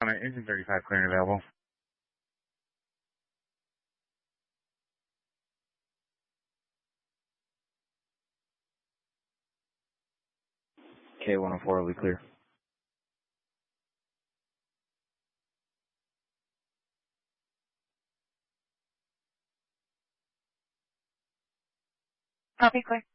On an engine 35 clearing available. K104, we clear. Copy, clear.